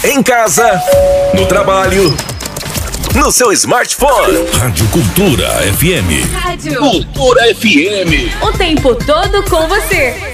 Em casa, no trabalho, no seu smartphone. Rádio Cultura FM. Rádio Cultura FM. O tempo todo com você.